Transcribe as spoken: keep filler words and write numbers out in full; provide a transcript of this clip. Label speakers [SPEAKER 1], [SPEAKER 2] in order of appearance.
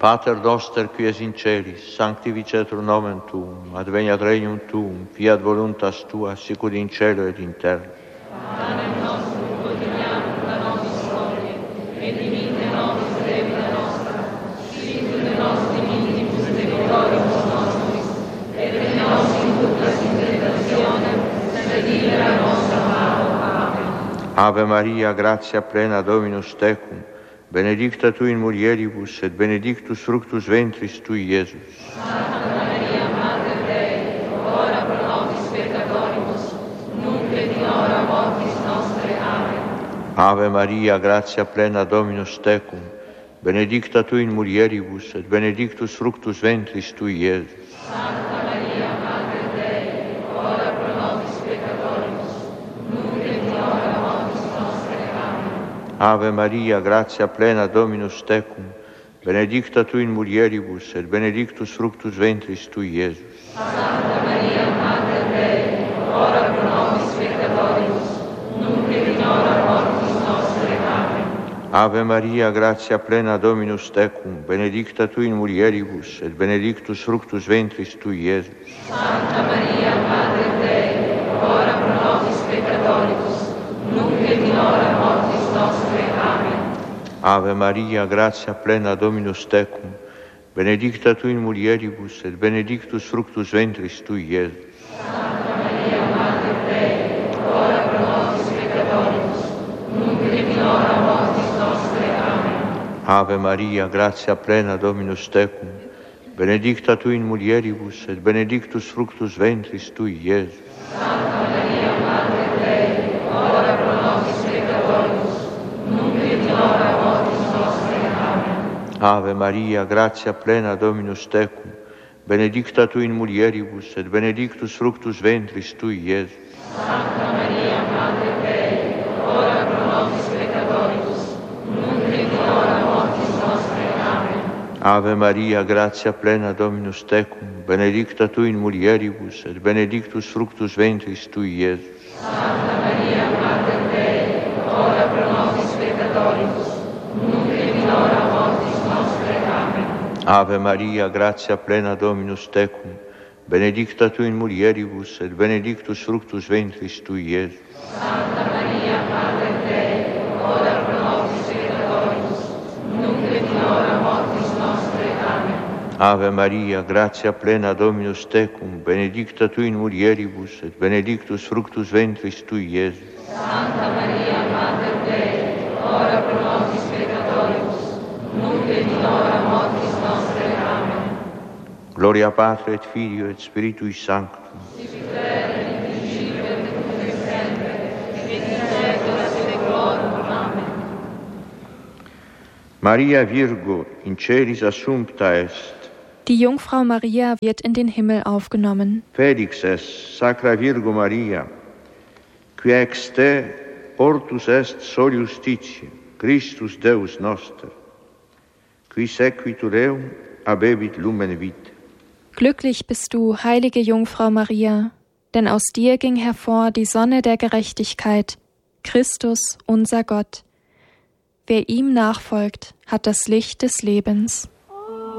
[SPEAKER 1] Pater noster qui es in celis, sanctificetur nomen tuum, adveniat regnum tuum, fiat voluntas tua, sicur in cielo et in terra.
[SPEAKER 2] Panem nostrum quotidianum da nobis hodie, et dimitte nobis debita nostra, sicut de nos dimittibus debitoribus nostris, et ne nos inducas in tentationem, sed libera nos a malo. Amen.
[SPEAKER 1] Ave Maria, gratia plena, Dominus tecum, benedicta tu in mulieribus, et benedictus fructus ventris tui, Iesus.
[SPEAKER 2] Santa Maria, Mater Dei, ora pro nobis peccatoribus, nunc et in hora mortis nostre. Amen.
[SPEAKER 1] Ave Maria, gratia plena, Dominus tecum, benedicta tu in mulieribus, et benedictus fructus ventris tui, Iesus.
[SPEAKER 2] Santa Maria, Mater Dei, ora pro nobis peccatoribus, nunc et in hora mortis nostre. Amen.
[SPEAKER 1] Ave Maria, gratia plena, Dominus tecum, benedicta tu in mulieribus, et benedictus fructus ventris tui, Iesus.
[SPEAKER 2] Santa Maria, Mater Dei, ora pro nobis peccatoribus, nunc et in hora mortis nostre. Amen.
[SPEAKER 1] Ave Maria, gratia plena, Dominus tecum, benedicta tu in mulieribus, et benedictus fructus ventris tui, Iesus.
[SPEAKER 2] Santa Maria, Mater Dei, ora pro nobis peccatoribus, nunc et in hora mortis nostre. Amen.
[SPEAKER 1] Ave Maria, gratia plena, Dominus tecum, benedicta tu in mulieribus, et benedictus fructus ventris tui, Iesus.
[SPEAKER 2] Santa Maria, Mater Dei, ora pro nobis peccatoribus, nunc et in hora mortis nostre. Amen.
[SPEAKER 1] Ave Maria, gratia plena, Dominus tecum, benedicta tu in mulieribus, et benedictus fructus ventris tui, Iesus.
[SPEAKER 2] Santa Maria, Mater Dei, ora pro nobis peccatoribus, nunc et in hora mortis nostre. Amen.
[SPEAKER 1] Ave Maria, gratia plena, Dominus tecum, benedicta tu in mulieribus, et benedictus fructus ventris tui, Iesus.
[SPEAKER 2] Santa Maria, Mater Dei, ora pro nobis peccatoribus, nunc et in hora mortis nostre. Amen.
[SPEAKER 1] Ave Maria, gratia plena, Dominus tecum, benedicta tu in mulieribus, et benedictus fructus ventris tui, Iesus.
[SPEAKER 2] Santa Maria, Mater Dei, ora pro nobis peccatoribus, nunc et in hora mortis nostre. Amen.
[SPEAKER 1] Ave Maria, gratia plena, Dominus tecum, benedicta tu in mulieribus, et benedictus fructus ventris tui, Iesus.
[SPEAKER 2] Santa Maria, Mater Dei, ora pro nobis peccatoribus, nunc et in hora mortis nostre. Amen.
[SPEAKER 1] Ave Maria, gratia plena, Dominus tecum, benedicta tu in mulieribus, et benedictus fructus ventris tui, Iesus.
[SPEAKER 2] Santa Maria, Mater Dei, ora pro nobis peccatoribus, nunc et in hora mortis nostre. Amen.
[SPEAKER 1] Gloria Patri et Filio et Spiritui Sanctum.
[SPEAKER 2] Sicut erat in principio et nunc et semper, et in saecula saeculorum. Amen.
[SPEAKER 1] Maria Virgo in celis assumpta est.
[SPEAKER 3] Die Jungfrau Maria wird in den Himmel aufgenommen.
[SPEAKER 1] Felix est, Sacra Virgo Maria, qui ex te ortus est soli justitia, Christus Deus noster, qui sequitur eum abebit lumen vitae.
[SPEAKER 3] Glücklich bist du, heilige Jungfrau Maria, denn aus dir ging hervor die Sonne der Gerechtigkeit, Christus, unser Gott. Wer ihm nachfolgt, hat das Licht des Lebens.